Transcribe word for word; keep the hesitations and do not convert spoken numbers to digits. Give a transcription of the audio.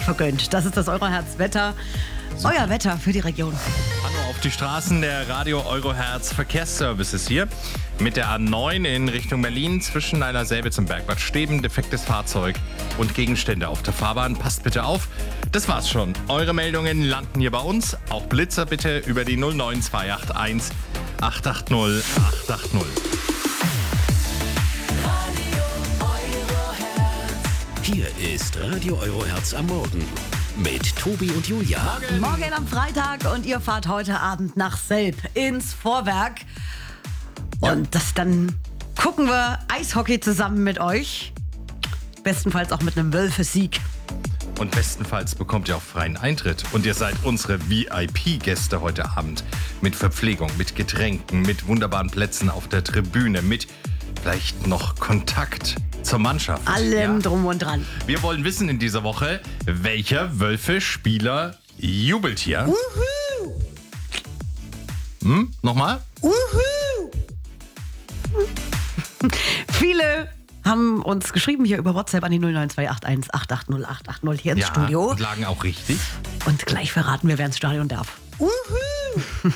vergönnt. Das ist das Eurohertz-Wetter. Euer Wetter für die Region. Hallo auf die Straßen, der Radio Eurohertz Verkehrsservice ist hier. Mit der A neun in Richtung Berlin zwischen einer Selbitz und Bergbad Steben, defektes Fahrzeug und Gegenstände auf der Fahrbahn. Passt bitte auf. Das war's schon. Eure Meldungen landen hier bei uns. Auch Blitzer bitte über die null neun zwei acht eins acht acht null acht acht null. Hier ist Radio Eurohertz am Morgen mit Tobi und Julia. Morgen. Morgen am Freitag und ihr fahrt heute Abend nach Selb ins Vorwerk. Ja. Und das dann gucken wir Eishockey zusammen mit euch. Bestenfalls auch mit einem Wölfe-Sieg. Und bestenfalls bekommt ihr auch freien Eintritt. Und ihr seid unsere V I P-Gäste heute Abend. Mit Verpflegung, mit Getränken, mit wunderbaren Plätzen auf der Tribüne, mit vielleicht noch Kontakt zur Mannschaft. Allem Ja. drum und dran. Wir wollen wissen in dieser Woche, welcher Wölfe-Spieler jubelt hier? Uhu. Hm? Nochmal? Uhu. Viele haben uns geschrieben hier über WhatsApp an die null neun zwei acht eins acht acht null acht acht null hier ins Ja, Studio. und lagen auch richtig. Und gleich verraten wir, wer ins Stadion darf. Uhu.